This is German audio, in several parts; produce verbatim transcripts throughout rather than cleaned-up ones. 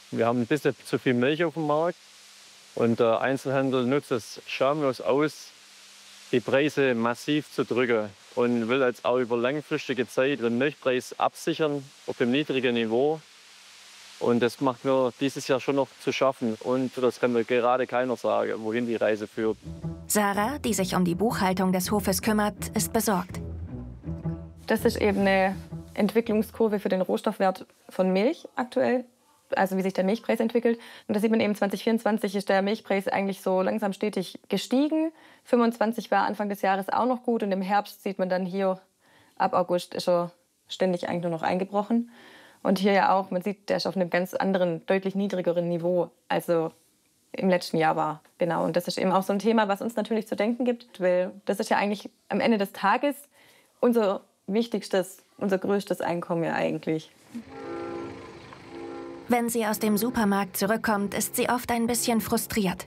Wir haben ein bisschen zu viel Milch auf dem Markt und der Einzelhandel nutzt es schamlos aus, die Preise massiv zu drücken und will jetzt auch über langfristige Zeit den Milchpreis absichern auf dem niedrigen Niveau. Und das macht mir dieses Jahr schon noch zu schaffen. Und das kann mir gerade keiner sagen, wohin die Reise führt. Sarah, die sich um die Buchhaltung des Hofes kümmert, ist besorgt. Das ist eben eine Entwicklungskurve für den Rohstoffwert von Milch aktuell, also wie sich der Milchpreis entwickelt. Und da sieht man eben, zwanzig vierundzwanzig ist der Milchpreis eigentlich so langsam stetig gestiegen. fünfundzwanzig war Anfang des Jahres auch noch gut und im Herbst sieht man dann hier, ab August ist er ständig eigentlich nur noch eingebrochen. Und hier ja auch, man sieht, der ist auf einem ganz anderen, deutlich niedrigeren Niveau, also im letzten Jahr war. Genau. Und das ist eben auch so ein Thema, was uns natürlich zu denken gibt, weil das ist ja eigentlich am Ende des Tages unser wichtigstes, unser größtes Einkommen ja eigentlich. Wenn sie aus dem Supermarkt zurückkommt, ist sie oft ein bisschen frustriert.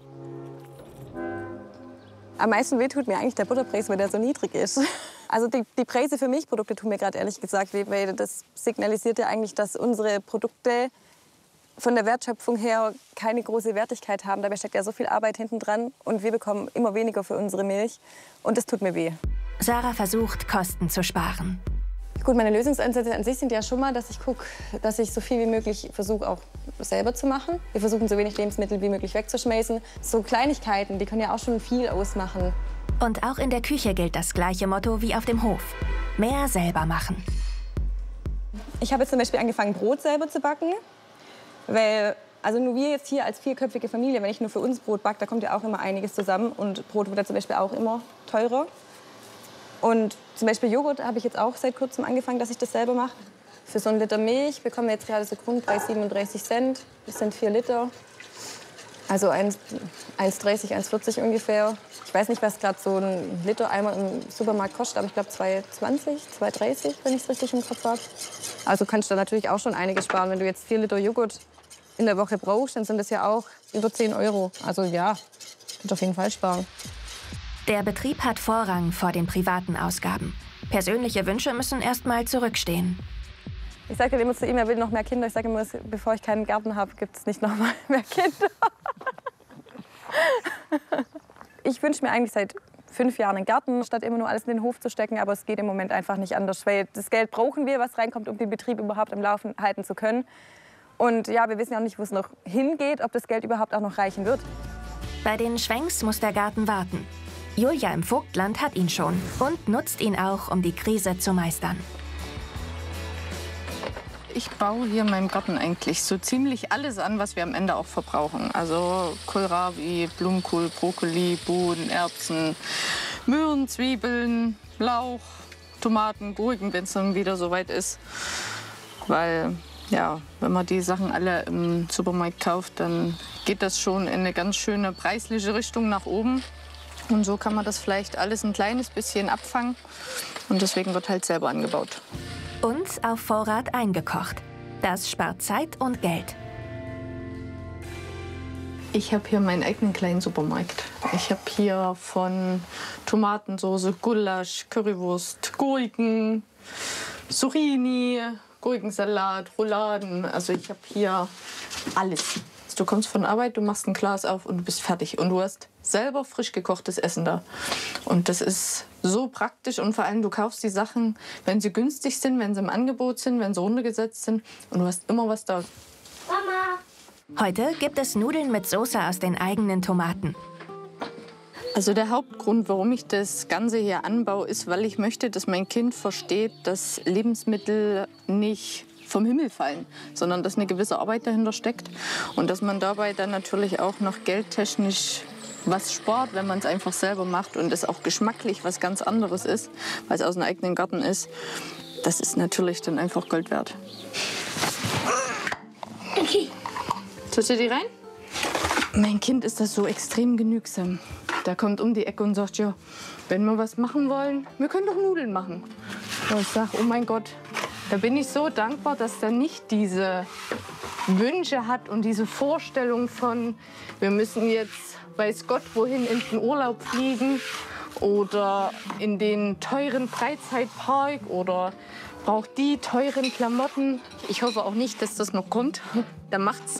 Am meisten wehtut mir eigentlich der Butterpreis, weil der so niedrig ist. Also die, die Preise für Milchprodukte tun mir gerade ehrlich gesagt weh, weil das signalisiert ja eigentlich, dass unsere Produkte von der Wertschöpfung her keine große Wertigkeit haben. Dabei steckt ja so viel Arbeit hinten dran und wir bekommen immer weniger für unsere Milch und das tut mir weh. Sarah versucht, Kosten zu sparen. Gut, meine Lösungsansätze an sich sind ja schon mal, dass ich gucke, dass ich so viel wie möglich versuche auch selber zu machen. Wir versuchen so wenig Lebensmittel wie möglich wegzuschmeißen. So Kleinigkeiten, die können ja auch schon viel ausmachen. Und auch in der Küche gilt das gleiche Motto wie auf dem Hof. Mehr selber machen. Ich habe jetzt zum Beispiel angefangen, Brot selber zu backen. Weil, also nur wir jetzt hier als vierköpfige Familie, wenn ich nur für uns Brot backe, da kommt ja auch immer einiges zusammen. Und Brot wird ja zum Beispiel auch immer teurer. Und zum Beispiel Joghurt habe ich jetzt auch seit kurzem angefangen, dass ich das selber mache. Für so einen Liter Milch bekommen wir jetzt gerade so Grundpreis siebenunddreißig Cent. Das sind vier Liter. Also eins Komma dreißig, eins Komma vierzig ungefähr. Ich weiß nicht, was gerade so ein Liter Eimer im Supermarkt kostet, aber ich glaube zwei Komma zwanzig, zwei Komma dreißig, wenn ich es richtig im Kopf habe. Also kannst du da natürlich auch schon einiges sparen. Wenn du jetzt vier Liter Joghurt in der Woche brauchst, dann sind das ja auch über zehn Euro. Also ja, kannst du auf jeden Fall sparen. Der Betrieb hat Vorrang vor den privaten Ausgaben. Persönliche Wünsche müssen erst mal zurückstehen. Ich sage immer zu ihm, er will noch mehr Kinder. Ich sage immer, bevor ich keinen Garten habe, gibt es nicht noch mal mehr Kinder. Ich wünsche mir eigentlich seit fünf Jahren einen Garten, statt immer nur alles in den Hof zu stecken. Aber es geht im Moment einfach nicht anders, weil das Geld brauchen wir, was reinkommt, um den Betrieb überhaupt am Laufen halten zu können. Und ja, wir wissen ja auch nicht, wo es noch hingeht, ob das Geld überhaupt auch noch reichen wird. Bei den Schwenks muss der Garten warten. Julia im Vogtland hat ihn schon und nutzt ihn auch, um die Krise zu meistern. Ich baue hier in meinem Garten eigentlich so ziemlich alles an, was wir am Ende auch verbrauchen. Also Kohlrabi, Blumenkohl, Brokkoli, Bohnen, Erbsen, Möhren, Zwiebeln, Lauch, Tomaten, Gurken, wenn es dann wieder soweit ist. Weil, ja, wenn man die Sachen alle im Supermarkt kauft, dann geht das schon in eine ganz schöne preisliche Richtung nach oben. Und so kann man das vielleicht alles ein kleines bisschen abfangen. Und deswegen wird halt selber angebaut. Und auf Vorrat eingekocht. Das spart Zeit und Geld. Ich habe hier meinen eigenen kleinen Supermarkt. Ich habe hier von Tomatensauce, Gulasch, Currywurst, Gurken, Zucchini, Gurkensalat, Rouladen. Also ich habe hier alles. Du kommst von Arbeit, du machst ein Glas auf und du bist fertig. Und du hast selber frisch gekochtes Essen da. Und das ist so praktisch. Und vor allem, du kaufst die Sachen, wenn sie günstig sind, wenn sie im Angebot sind, wenn sie runtergesetzt sind. Und du hast immer was da. Mama! Heute gibt es Nudeln mit Soße aus den eigenen Tomaten. Also der Hauptgrund, warum ich das Ganze hier anbaue, ist, weil ich möchte, dass mein Kind versteht, dass Lebensmittel nicht vom Himmel fallen, sondern dass eine gewisse Arbeit dahinter steckt und dass man dabei dann natürlich auch noch geldtechnisch was spart, wenn man es einfach selber macht und es auch geschmacklich was ganz anderes ist, weil es aus einem eigenen Garten ist. Das ist natürlich dann einfach Gold wert. Okay. Tust du die rein? Mein Kind ist das so extrem genügsam. Der kommt um die Ecke und sagt, ja, wenn wir was machen wollen, wir können doch Nudeln machen. Und ich sage, oh mein Gott, da bin ich so dankbar, dass er nicht diese Wünsche hat und diese Vorstellung von, wir müssen jetzt, weiß Gott, wohin in den Urlaub fliegen oder in den teuren Freizeitpark oder braucht die teuren Klamotten. Ich hoffe auch nicht, dass das noch kommt. Der macht's